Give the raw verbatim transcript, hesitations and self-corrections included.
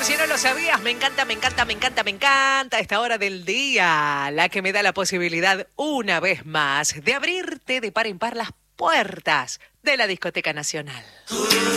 por si no lo sabías, me encanta, me encanta, me encanta, me encanta esta hora del día, la que me da la posibilidad una vez más de abrirte de par en par las puertas de la Discoteca Nacional.